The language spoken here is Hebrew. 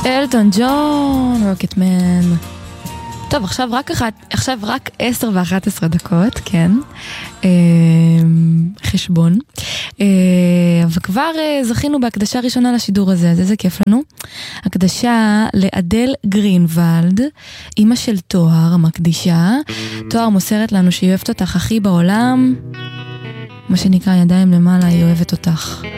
אלטון ג'ון, רוקטמן. טוב, עכשיו רק 10 ו-11 דקות, כן. חשבון. וכבר זכינו בהקדשה ראשונה לשידור הזה, אז איזה כיף לנו. הקדשה לאדל גרינוולד, אמא של תואר, המקדישה. תואר מוסרת לנו שהיא אוהבת אותך הכי בעולם. מה שנקרא ידיים למעלה, היא אוהבת אותך.